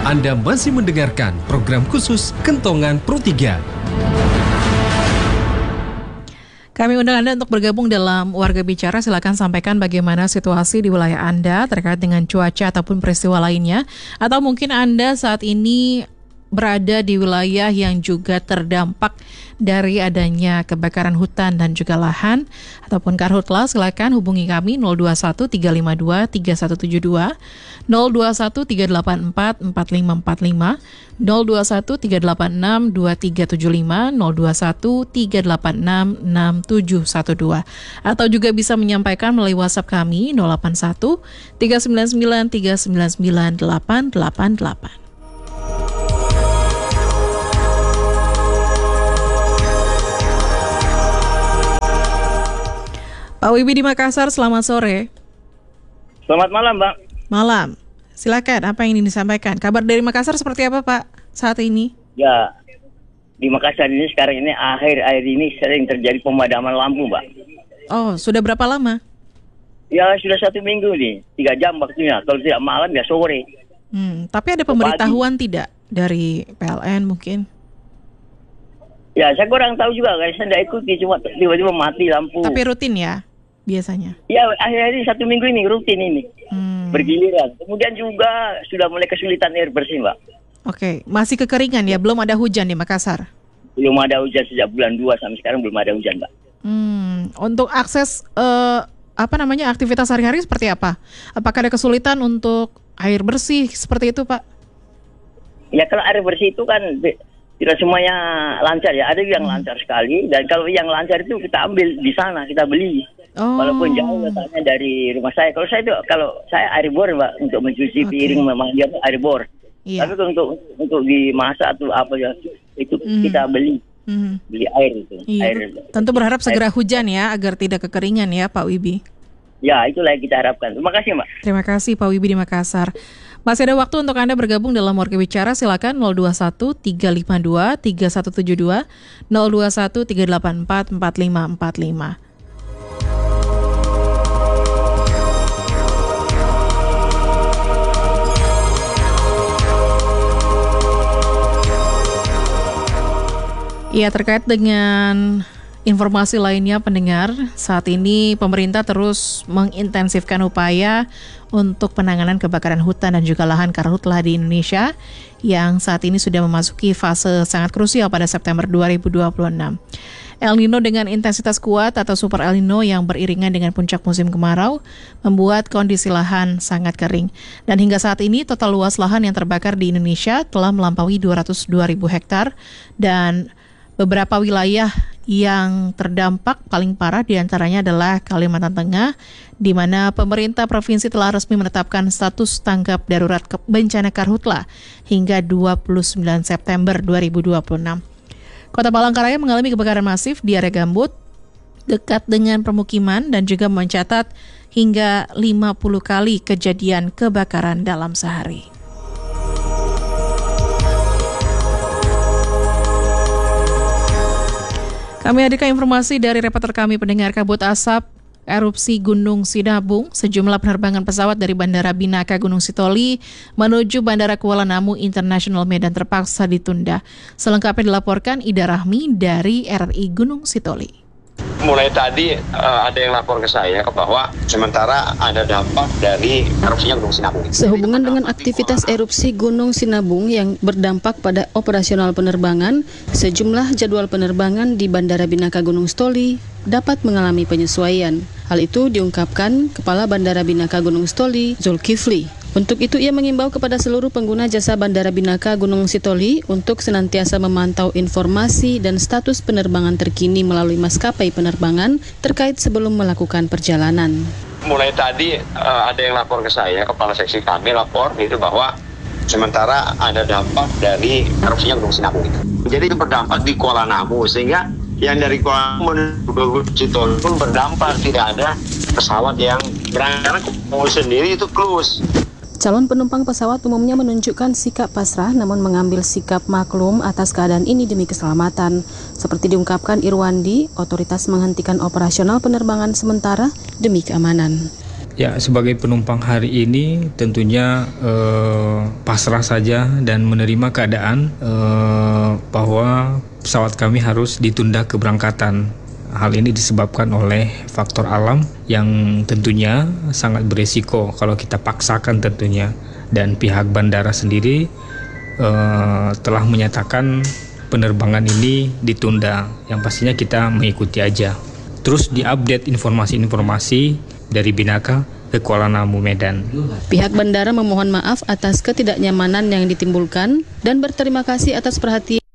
Anda masih mendengarkan program khusus Kentongan Pro 3. Kami undang Anda untuk bergabung dalam Warga Bicara. Silakan sampaikan bagaimana situasi di wilayah Anda terkait dengan cuaca ataupun peristiwa lainnya. Atau mungkin Anda saat ini berada di wilayah yang juga terdampak dari adanya kebakaran hutan dan juga lahan ataupun karhutla. Silakan hubungi kami 021 352 3172, 021 384 4545, 021 386 2375, 021 386 6712, atau juga bisa menyampaikan melalui WhatsApp kami 081 399 399 888. Pak Wibi di Makassar, selamat sore. Selamat malam, Bang. Malam. Silakan, apa yang ingin disampaikan? Kabar dari Makassar seperti apa, Pak, saat ini? Ya, di Makassar ini sekarang ini akhir-akhir ini sering terjadi pemadaman lampu, Mbak. Oh, sudah berapa lama? Ya, sudah 1 minggu nih, 3 jam waktunya. Kalau tidak malam ya sore. Tapi ada pemberitahuan tidak dari PLN mungkin? Ya, saya kurang tahu juga, guys. Saya tidak ikuti, cuma tiba-tiba mati lampu. Tapi rutin ya, biasanya? Ya, akhir-akhir ini 1 minggu ini, rutin ini. Bergiliran. Kemudian juga sudah mulai kesulitan air bersih, Mbak. Oke, masih kekeringan ya? Belum ada hujan di Makassar? Belum ada hujan sejak bulan 2 sampai sekarang belum ada hujan, Mbak. Untuk akses, aktivitas sehari-hari seperti apa? Apakah ada kesulitan untuk air bersih seperti itu, Pak? Ya, kalau air bersih itu kan tidak semuanya lancar ya, ada yang lancar sekali, dan kalau yang lancar itu kita ambil di sana, kita beli. Walaupun jauh letaknya dari rumah saya. Kalau saya air bor, Mbak, untuk mencuci piring memang dia air bor. Iya. Tapi untuk dimasak atau apa ya, itu kita beli. Beli air itu. Iya. Tentu berharap segera hujan ya, agar tidak kekeringan ya, Pak Wibi. Ya, itulah yang kita harapkan. Terima kasih, Mbak. Terima kasih Pak Wibi di Makassar. Masih ada waktu untuk Anda bergabung dalam Warga Bicara. Silakan 021 352 3172, 021 384 4545. Ya, terkait dengan informasi lainnya pendengar, saat ini pemerintah terus mengintensifkan upaya untuk penanganan kebakaran hutan dan juga lahan karhutla di Indonesia yang saat ini sudah memasuki fase sangat krusial pada September 2026. El Nino dengan intensitas kuat atau Super El Nino yang beriringan dengan puncak musim kemarau membuat kondisi lahan sangat kering. Dan hingga saat ini total luas lahan yang terbakar di Indonesia telah melampaui 202.000 hektar dan beberapa wilayah yang terdampak paling parah diantaranya adalah Kalimantan Tengah, di mana pemerintah provinsi telah resmi menetapkan status tanggap darurat bencana karhutla hingga 29 September 2026. Kota Palangkaraya mengalami kebakaran masif di area gambut dekat dengan permukiman dan juga mencatat hingga 50 kali kejadian kebakaran dalam sehari. Kami hadirkan informasi dari reporter kami pendengar. Kabut asap erupsi Gunung Sinabung, sejumlah penerbangan pesawat dari Bandara Binaka Gunung Sitoli menuju Bandara Kuala Namu International Medan terpaksa ditunda. Selengkapnya dilaporkan Ida Rahmi dari RRI Gunung Sitoli. Mulai tadi ada yang lapor ke saya bahwa sementara ada dampak dari erupsinya Gunung Sinabung. Sehubungan dengan aktivitas erupsi Gunung Sinabung yang berdampak pada operasional penerbangan, sejumlah jadwal penerbangan di Bandara Binaka Gunung Sitoli dapat mengalami penyesuaian. Hal itu diungkapkan Kepala Bandara Binaka Gunung Sitoli, Zulkifli. Untuk itu ia mengimbau kepada seluruh pengguna jasa Bandara Binaka Gunung Sitoli untuk senantiasa memantau informasi dan status penerbangan terkini melalui maskapai penerbangan terkait sebelum melakukan perjalanan. Mulai tadi ada yang lapor ke saya, Kepala Seksi kami lapor itu bahwa sementara ada dampak dari erupsinya Gunung Sinabung itu. Jadi itu berdampak di Kuala Namu, sehingga yang dari Kuala Namu menuju ke Gunung Sitoli pun berdampak, tidak ada pesawat yang berangkat karena Kuala sendiri itu close. Calon penumpang pesawat umumnya menunjukkan sikap pasrah namun mengambil sikap maklum atas keadaan ini demi keselamatan. Seperti diungkapkan Irwandi, otoritas menghentikan operasional penerbangan sementara demi keamanan. Ya, sebagai penumpang hari ini tentunya pasrah saja dan menerima keadaan bahwa pesawat kami harus ditunda keberangkatan. Hal ini disebabkan oleh faktor alam yang tentunya sangat beresiko kalau kita paksakan tentunya. Dan pihak bandara sendiri telah menyatakan penerbangan ini ditunda. Yang pastinya kita mengikuti aja. Terus diupdate informasi-informasi dari Binaka ke Kuala Namu, Medan. Pihak bandara memohon maaf atas ketidaknyamanan yang ditimbulkan dan berterima kasih atas perhatian